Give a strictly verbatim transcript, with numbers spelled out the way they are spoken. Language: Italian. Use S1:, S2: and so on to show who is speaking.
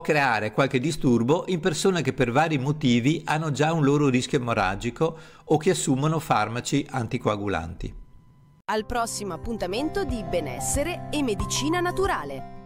S1: creare qualche disturbo in persone che per vari motivi hanno già un loro rischio emorragico o che assumono farmaci anticoagulanti.
S2: Al prossimo appuntamento di Benessere e Medicina Naturale.